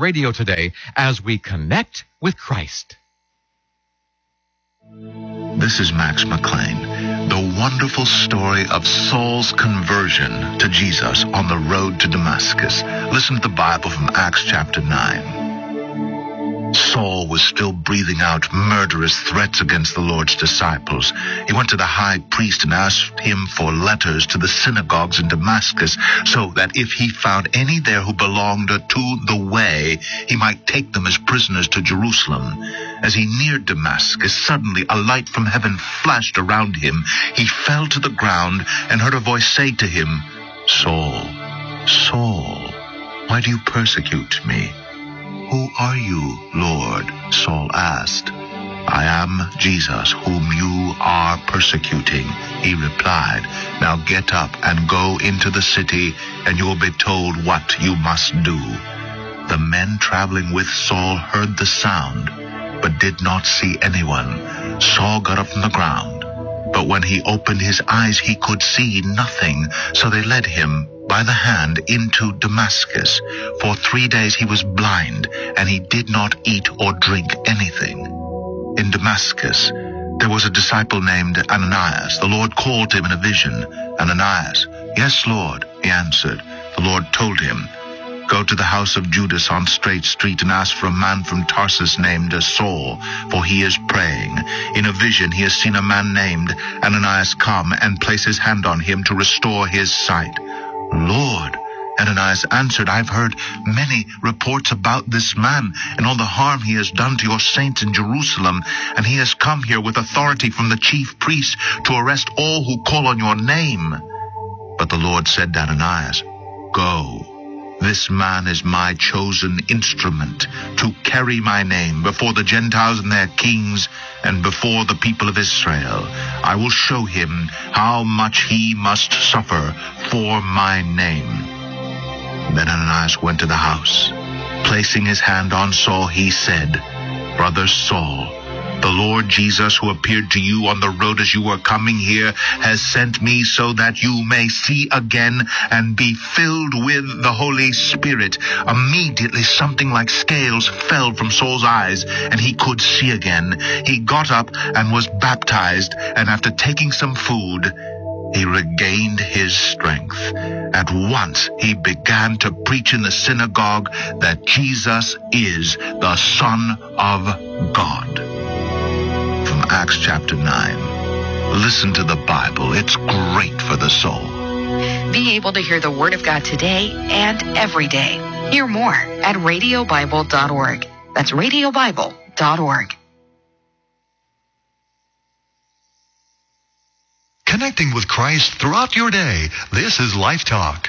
Radio today as we connect with Christ. This is Max McLean. The wonderful story of Saul's conversion to Jesus on the road to Damascus. Listen to the Bible from Acts chapter 9. Saul was still breathing out murderous threats against the Lord's disciples. He went to the high priest and asked him for letters to the synagogues in Damascus, so that if he found any there who belonged to the way, he might take them as prisoners to Jerusalem. As he neared Damascus, suddenly a light from heaven flashed around him. He fell to the ground and heard a voice say to him, "Saul, Saul, why do you persecute me?" "Who are you, Lord?" Saul asked. "I am Jesus, whom you are persecuting," he replied. "Now get up and go into the city, and you will be told what you must do." The men traveling with Saul heard the sound, but did not see anyone. Saul got up from the ground, but when he opened his eyes, he could see nothing. So they led him by the hand into Damascus. For 3 days he was blind, and he did not eat or drink anything. In Damascus, there was a disciple named Ananias. The Lord called him in a vision. "Ananias." "Yes, Lord," he answered. The Lord told him, "Go to the house of Judas on Straight Street and ask for a man from Tarsus named Saul, for he is praying. In a vision he has seen a man named Ananias come and place his hand on him to restore his sight." "Lord," Ananias answered, "I've heard many reports about this man and all the harm he has done to your saints in Jerusalem, and he has come here with authority from the chief priests to arrest all who call on your name." But the Lord said to Ananias, "Go. This man is my chosen instrument to carry my name before the Gentiles and their kings and before the people of Israel. I will show him how much he must suffer for my name." Then Ananias went to the house. Placing his hand on Saul, he said, "Brother Saul, the Lord Jesus, who appeared to you on the road as you were coming here, has sent me so that you may see again and be filled with the Holy Spirit." Immediately something like scales fell from Saul's eyes, and he could see again. He got up and was baptized, and after taking some food, he regained his strength. At once he began to preach in the synagogue that Jesus is the Son of God. From Acts chapter 9. Listen to the Bible. It's great for the soul. Be able to hear the Word of God today and every day. Hear more at radiobible.org. That's radiobible.org. Connecting with Christ throughout your day. This is Life Talk.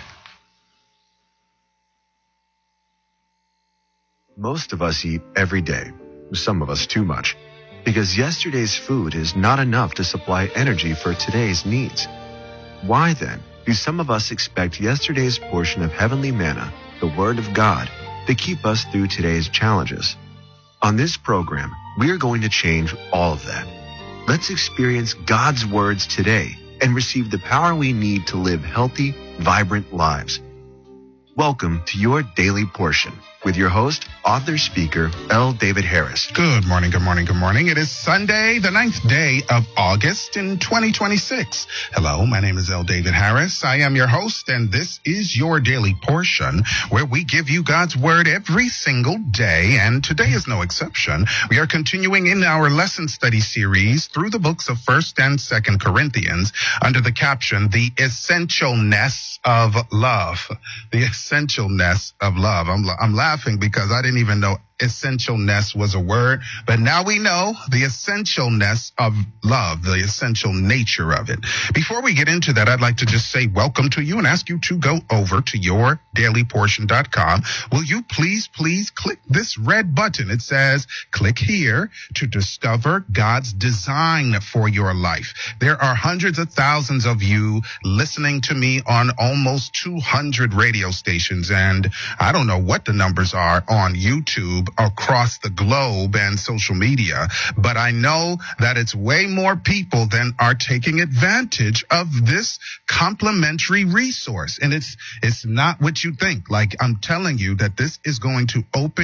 Most of us eat every day, some of us too much, because yesterday's food is not enough to supply energy for today's needs. Why then do some of us expect yesterday's portion of heavenly manna, the Word of God, to keep us through today's challenges? On this program, we are going to change all of that. Let's experience God's words today and receive the power we need to live healthy, vibrant lives. Welcome to your daily portion with your host, author, speaker, L. David Harris. Good morning, good morning, good morning. It is Sunday, the 9th day of August in 2026. Hello, my name is L. David Harris. I am your host, and this is your daily portion where we give you God's word every single day, and today is no exception. We are continuing in our lesson study series through the books of 1st and 2nd Corinthians under the caption, The Essentialness of Love. The Essentialness of Love. I'm laughing because I didn't even know essentialness was a word, but now we know the essentialness of love, the essential nature of it. Before we get into that, I'd like to just say welcome to you and ask you to go over to yourdailyportion.com. Will you please click this red button? It says click here to discover God's design for your life. There are hundreds of thousands of you listening to me on almost 200 radio stations, and I don't know what the numbers are on YouTube across the globe and social media, but I know that it's way more people than are taking advantage of this complimentary resource. And it's not what you think. Like, I'm telling you that this is going to open